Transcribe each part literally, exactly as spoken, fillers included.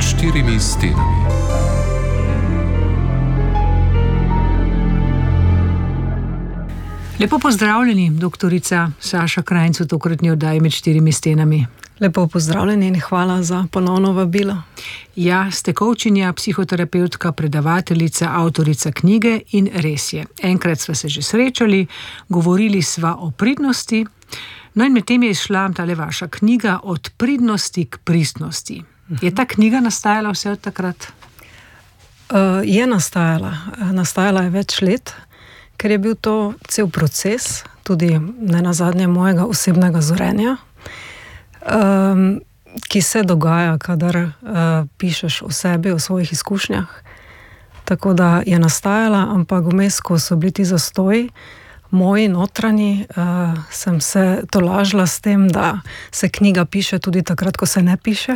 štirimi stenami. Lepo pozdravljeni, doktorica Saša Krajnc v tokratni oddaji Med štirimi stenami. Lepo pozdravljeni in hvala za ponovno vabilo. Ja, ste coachinja, psihoterapeutka, predavateljica, avtorica knjige in res je. Enkrat sva se že srečali, govorili sva o pridnosti, no in med tem je izšla tale vaša knjiga Od pridnosti k pristnosti. Je ta knjiga nastajala vse od takrat? Uh, je nastajala. Nastajala je več let, ker je bil to cel proces, tudi nenazadnje mojega osebnega zorenja, um, ki se dogaja, kadar uh, pišeš o sebi, o svojih izkušnjah. Tako da je nastajala, ampak vmes, ko so bili ti zastoji, moji notranji, uh, sem se tolažila s tem, da se knjiga piše tudi takrat, ko se ne piše.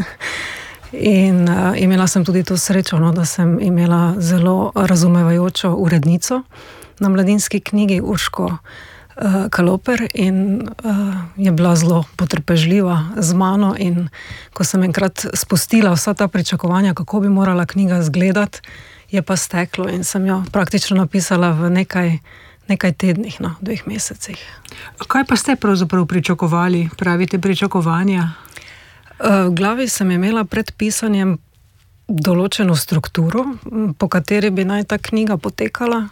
In uh, imela sem tudi to srečo, no, da sem imela zelo razumevajočo urednico na Mladinski knjigi, Urško uh, Kaloper, in uh, je bila zelo potrpežljiva z mano, in ko sem enkrat spustila vsa ta pričakovanja, kako bi morala knjiga izgledati, je pa steklo in sem jo praktično napisala v nekaj, nekaj tednih, no, dveh mesecih. Kaj pa ste pravzaprav pričakovali, pravite pričakovanja? V glavi sem imela pred pisanjem določeno strukturo, po kateri bi naj ta knjiga potekala.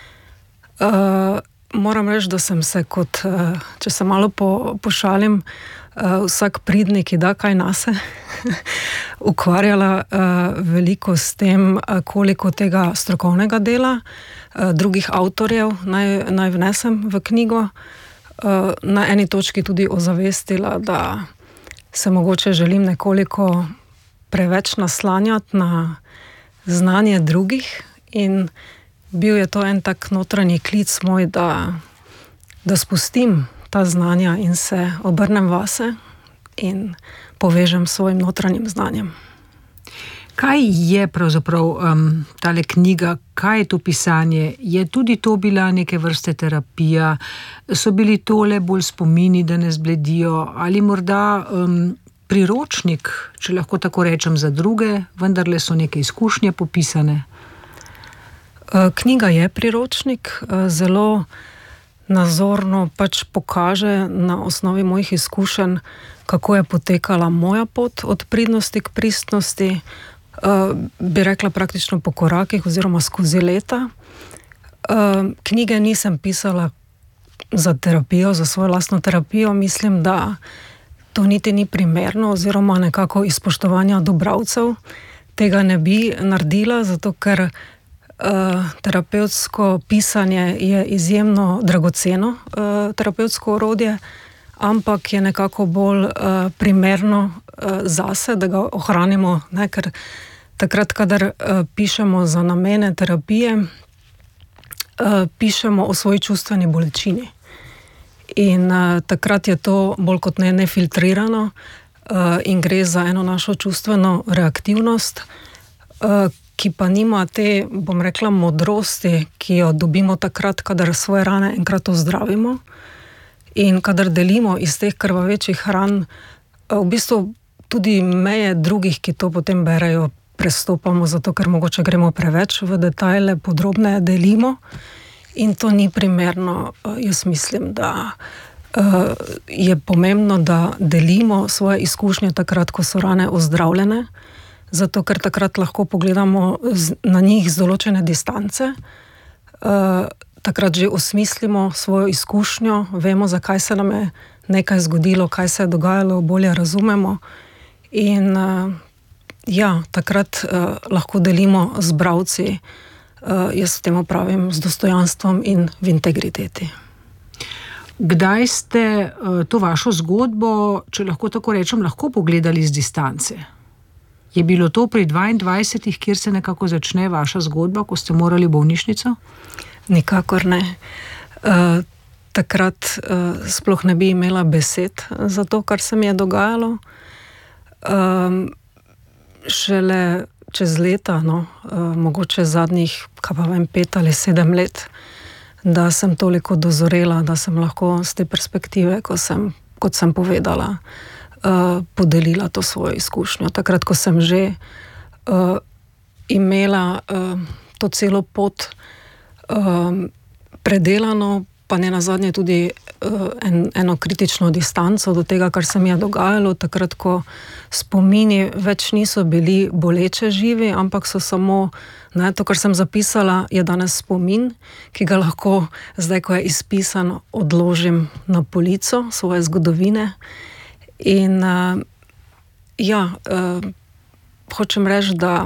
Uh, moram reči, da sem se kot, uh, če se malo po, pošalim, uh, vsak pridnik, ki da kaj nase, ukvarjala uh, veliko s tem, uh, koliko tega strokovnega dela, uh, drugih avtorjev naj, naj vnesem v knjigo. Uh, na eni točki tudi ozavestila, da se mogoče želim nekoliko preveč naslanjati na znanje drugih, in bil je to en tak notranji klic moj, da, da spustim ta znanja in se obrnem vase in povežem s svojim notranjim znanjem. Kaj je pravzaprav um, tale knjiga, kaj je to pisanje? Je tudi to bila neke vrste terapija? So bili tole bolj spomini, da ne zbledijo? Ali morda um, priročnik, če lahko tako rečem, za druge, vendarle so neke izkušnje popisane? Knjiga je priročnik, zelo nazorno pač pokaže na osnovi mojih izkušenj, kako je potekala moja pot od pridnosti k pristnosti. Uh, bi rekla praktično po korakih oziroma skozi leta. Uh, knjige nisem pisala za terapijo, za svojo lastno terapijo. Mislim, da to niti ni primerno, oziroma nekako iz spoštovanja do bralcev tega ne bi naredila, zato ker uh, terapevtsko pisanje je izjemno dragoceno uh, terapevtsko orodje, ampak je nekako bolj uh, primerno uh, zase, da ga ohranimo, ne, ker takrat, kadar uh, pišemo za namene terapije, uh, pišemo o svoji čustveni bolečini. In uh, takrat je to bolj kot ne nefiltrirano uh, in gre za eno našo čustveno reaktivnost, uh, ki pa nima te, bom rekla, modrosti, ki jo dobimo takrat, kadar svoje rane enkrat ozdravimo. In kadar delimo iz teh krvavečih ran, v bistvu tudi meje drugih, ki to potem berejo, prestopamo, zato ker mogoče gremo preveč v detajle, podrobneje delimo, in to ni primerno. Jaz mislim, da uh, je pomembno, da delimo svoje izkušnje takrat, ko so rane ozdravljene, zato ker takrat lahko pogledamo z, na njih z določene distance, uh, takrat že osmislimo svojo izkušnjo, vemo, zakaj se nam je nekaj zgodilo, kaj se je dogajalo, bolje razumemo. In uh, ja, takrat uh, lahko delimo z bralci, uh, jaz temu pravim, z dostojanstvom in v integriteti. Kdaj ste uh, to vašo zgodbo, če lahko tako rečem, lahko pogledali z distance? Je bilo to pri dvaindvajsetih, kjer se nekako začne vaša zgodba, ko ste morali v bolnišnico? Nikakor ne. Uh, takrat uh, sploh ne bi imela besed za to, kar se mi je dogajalo. Um, šele čez leta, no, uh, mogoče zadnjih, kaj pa vem, pet ali sedem let, da sem toliko dozorela, da sem lahko z te perspektive, ko sem, kot sem povedala, uh, podelila to svojo izkušnjo. Takrat, ko sem že uh, imela uh, to celo pot uh, predelano, pa ne nazadnje tudi uh, en, eno kritično distanco do tega, kar se mi je dogajalo, takrat, ko spomini več niso bili boleče živi, ampak so samo, ne, to, kar sem zapisala, je danes spomin, ki ga lahko zdaj, ko je izpisan, odložim na polico svoje zgodovine. In uh, ja, uh, hočem reči, da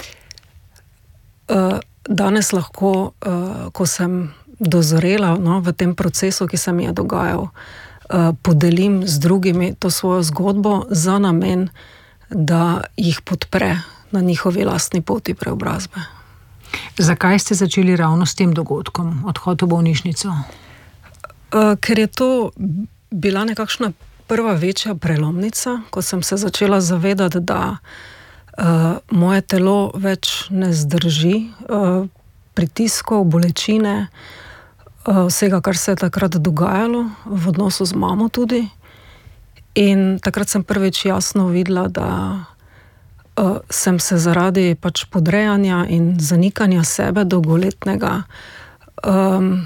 uh, danes lahko, uh, ko sem dozorela, no, v tem procesu, ki se mi je dogajal, uh, podelim z drugimi to svojo zgodbo za namen, da jih podpre na njihovi lastni poti preobrazbe. Zakaj ste začeli ravno s tem dogodkom, odhod v bolnišnico? Uh, ker je to bila nekakšna prva večja prelomnica, ko sem se začela zavedati, da uh, moje telo več ne zdrži uh, pritiskov, bolečine, vsega, kar se je takrat dogajalo, v odnosu z mamo tudi. In takrat sem prvič jasno videla, da uh, sem se zaradi pač podrejanja in zanikanja sebe dolgoletnega um,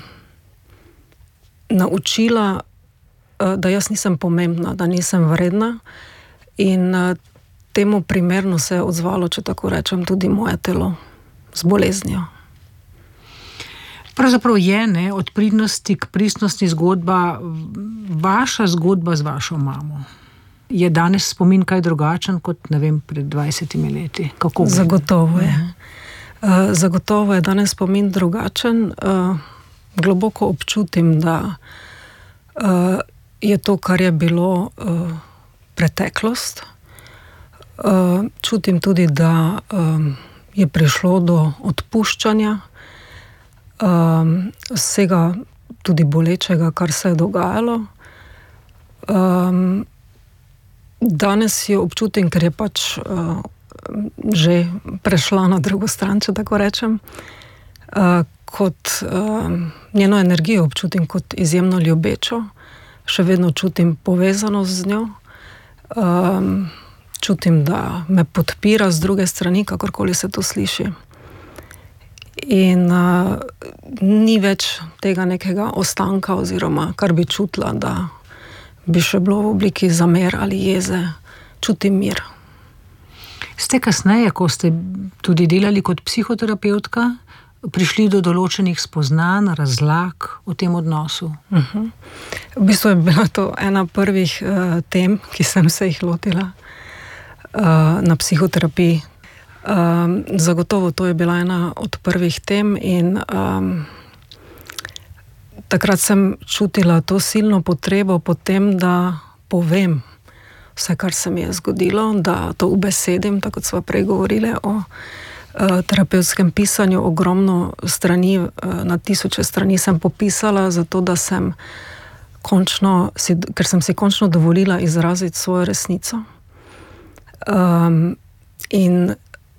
naučila, uh, da jaz nisem pomembna, da nisem vredna. In uh, temu primerno se je odzvalo, če tako rečem, tudi moje telo z boleznijo. Pravzaprav je, ne, od pridnosti k pristnosti zgodba, vaša zgodba z vašo mamo. Je danes spomin kaj drugačen kot, ne vem, pred dvajsetimi leti? Kako Zagotovo je. Uh, zagotovo je danes spomin drugačen. Uh, globoko občutim, da uh, je to, kar je bilo, uh, preteklost. Uh, čutim tudi, da um, je prišlo do odpuščanja Um, vsega tudi bolečega, kar se je dogajalo. Um, danes jo občutim, ker je pač uh, že prešla na drugo stran, če tako rečem, uh, kot uh, njeno energijo občutim kot izjemno ljubečo, še vedno čutim povezanost z njo, um, čutim, da me podpira z druge strani, kakorkoli se to sliši. In uh, ni več tega nekega ostanka, oziroma kar bi čutila, da bi še bilo v obliki zamer ali jeze, čutim mir. Ste kasneje, ko ste tudi delali kot psihoterapeutka, prišli do določenih spoznanj, razlag o tem odnosu? Uh-huh. V bistvu je bila to ena prvih uh, tem, ki sem se jih lotila uh, na psihoterapiji. Um, zagotovo to je bila ena od prvih tem in um, takrat sem čutila to silno potrebo po tem, da povem vse, kar se mi je zgodilo, da to ubesedim, tako kot sva prej govorili o uh, terapevtskem pisanju. Ogromno strani, uh, na tisoče strani sem popisala, zato da sem končno, si, ker sem si končno dovolila izraziti svojo resnico. Um, in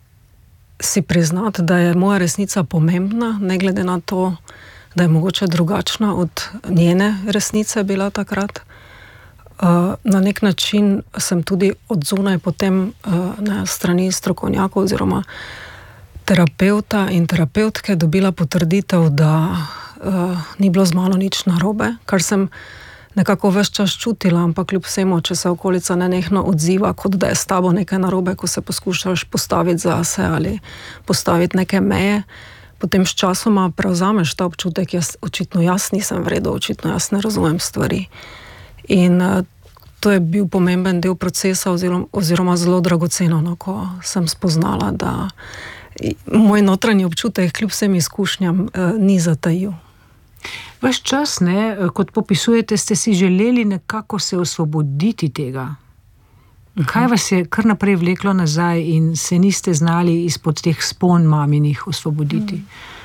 si priznati, da je moja resnica pomembna, ne glede na to, da je mogoče drugačna od njene resnice bila takrat. Uh, na nek način sem tudi od zunaj potem uh, na strani strokovnjakov oziroma terapeuta in terapeutke dobila potrditev, da uh, ni bilo z mano nič narobe, kar sem nekako ves čas čutila, ampak kljub vsemu, če se okolica nenehno odziva, kot da je s tabo nekaj narobe, ko se poskušaš postaviti zase ali postaviti neke meje, potem s časoma prevzameš ta občutek, jaz, očitno jaz nisem v redu, očitno jaz ne razumem stvari. In uh, to je bil pomemben del procesa oziroma, oziroma zelo dragoceno, no, ko sem spoznala, da moj notranji občutek kljub vsem izkušnjam uh, ni zatajil. Vaš čas, ne, kot popisujete, ste si želeli nekako se osvoboditi tega. Kaj vas je kar naprej vleklo nazaj in se niste znali izpod teh spon maminih osvoboditi?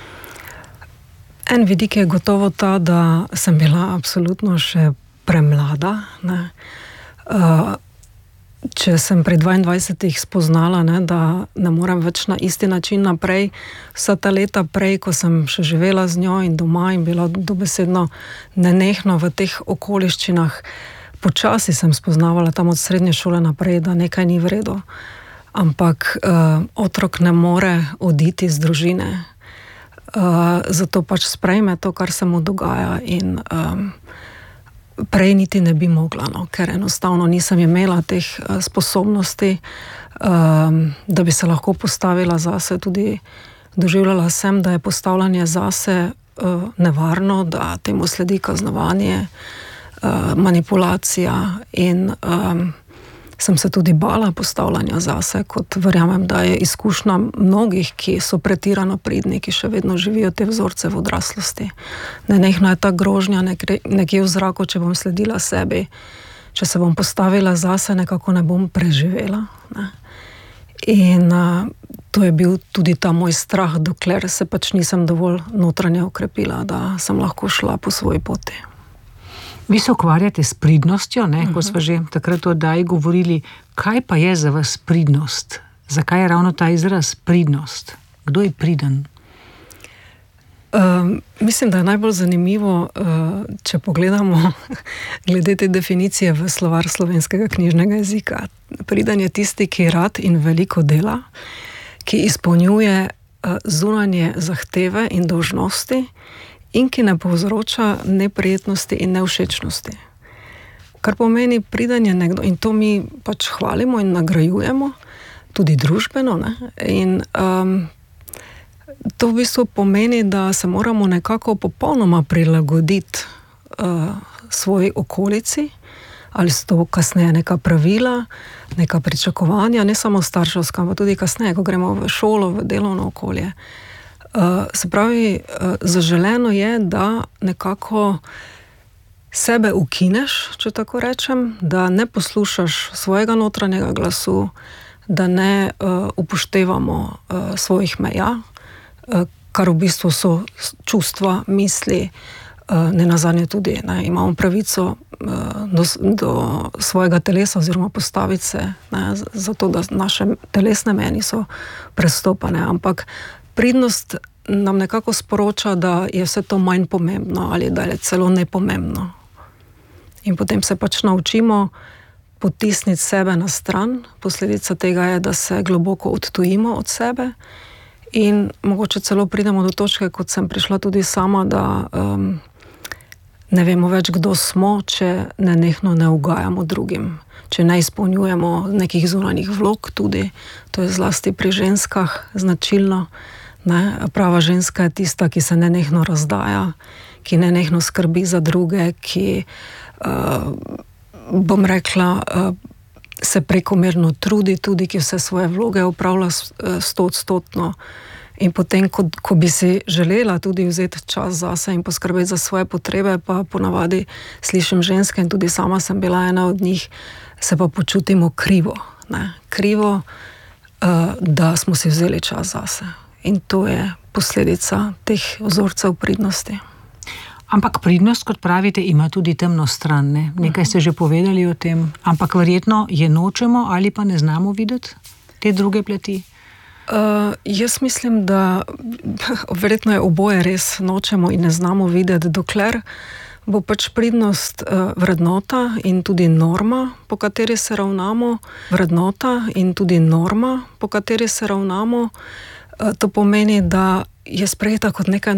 En vidik je gotovo ta, da sem bila absolutno še premlada. Ne. Uh, če sem pri dvaindvajsetih spoznala, ne, da ne morem več na isti način naprej, vsa ta leta prej, ko sem še živela z njo in doma in bila dobesedno nenehno v teh okoliščinah počasi sem spoznavala tam od srednje šole naprej, da nekaj ni v redu. Ampak uh, otrok ne more oditi iz družine. Uh, zato pač sprejme to, kar se mu dogaja in um, prej niti ne bi mogla, no, ker enostavno nisem imela teh uh, sposobnosti, um, da bi se lahko postavila zase. Tudi doživljala sem, da je postavljanje zase uh, nevarno, da temu sledi kaznovanje, uh, manipulacija in um, sem se tudi bala postavljanja zase, kot verjamem, da je izkušnja mnogih, ki so pretirano pridni, ki še vedno živijo te vzorce v odraslosti. Nenehno je ta grožnja nekje v zraku, če bom sledila sebi, če se bom postavila zase, nekako ne bom preživela. Ne. In uh, to je bil tudi ta moj strah, dokler se pač nisem dovolj notranje okrepila, da sem lahko šla po svoji poti. Vi se ukvarjate s pridnostjo, ne, ko smo že takrat o oddaji govorili, kaj pa je za vas pridnost? Zakaj je ravno ta izraz pridnost? Kdo je priden? Uh, mislim, da je najbolj zanimivo, uh, če pogledamo glede te definicije v slovar slovenskega knjižnega jezika. Priden je tisti, ki rad in veliko dela, ki izpolnjuje uh, zunanje zahteve in dolžnosti in ki ne povzroča neprijetnosti in nevšečnosti. Kar pomeni priden je nekdo, in to mi pač hvalimo in nagrajujemo, tudi družbeno, ne? In um, to v bistvu pomeni, da se moramo nekako popolnoma prilagoditi uh, svoji okolici, ali so to kasneje neka pravila, neka pričakovanja, ne samo starševska, ampak tudi kasneje, ko gremo v šolo, v delovno okolje. Uh, se pravi, uh, zaželeno je, da nekako sebe ukineš, če tako rečem, da ne poslušaš svojega notranjega glasu, da ne uh, upoštevamo uh, svojih meja, uh, kar v bistvu so čustva, misli, uh, ne nazadnje tudi, ne, imamo pravico uh, do, do svojega telesa oziroma postaviti se, ne, zato da naše telesne meje niso prestopane, ampak pridnost nam nekako sporoča, da je vse to manj pomembno ali da je celo nepomembno. In potem se pač naučimo potisniti sebe na stran. Posledica tega je, da se globoko odtujimo od sebe in mogoče celo pridemo do točke, kot sem prišla tudi sama, da um, ne vemo več, kdo smo, če nenehno ne ugajamo drugim, če ne izpolnjujemo nekih zunanjih vlog tudi. To je zlasti pri ženskah značilno. Ne, prava ženska je tista, ki se nenehno razdaja, ki nenehno skrbi za druge, ki, uh, bom rekla, uh, se prekomerno trudi tudi, ki vse svoje vloge opravlja stoodstotno. In potem, ko, ko bi si želela tudi vzeti čas zase in poskrbeti za svoje potrebe, pa ponavadi slišim ženske in tudi sama sem bila ena od njih, se pa počutimo krivo. Ne, krivo, uh, da smo si vzeli čas zase. In to je posledica teh vzorcev pridnosti. Ampak pridnost, kot pravite, ima tudi temno stran. Ne? Nekaj ste že povedali o tem, ampak verjetno je nočemo ali pa ne znamo videti te druge plati? Uh, jaz mislim, da verjetno je oboje res nočemo in ne znamo videti, dokler bo pač pridnost uh, vrednota in tudi norma, po kateri se ravnamo, vrednota in tudi norma, po kateri se ravnamo. To pomeni, da je sprejeta kot nekaj